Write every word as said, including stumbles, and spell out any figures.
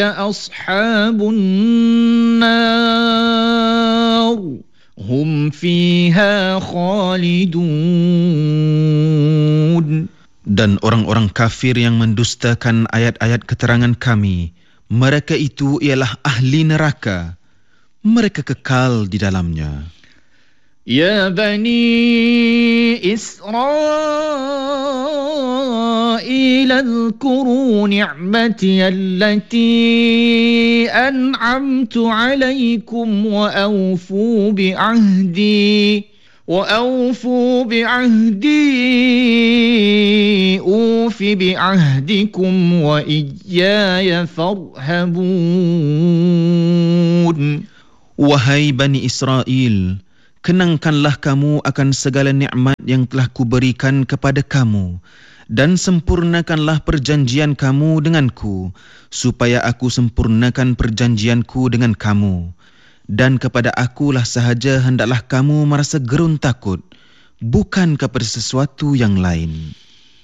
أصحاب النار هم فيها خالدون. Dan orang-orang kafir yang mendustakan ayat-ayat keterangan kami, mereka itu ialah ahli neraka. Mereka kekal di dalamnya. Ya Bani Israel, اذكروا نعمتي التي أنعمت عليكم وأوفوا بعهدي وأوفوا بعهدي أوف بعهدكم وإياي فارهبون. Wahai Bani Israel, kenangkanlah kamu akan segala nikmat yang telah kuberikan kepada kamu, dan sempurnakanlah perjanjian kamu denganku, supaya aku sempurnakan perjanjianku dengan kamu. Dan kepada akulah sahaja hendaklah kamu merasa gerun takut, bukan kepada sesuatu yang lain.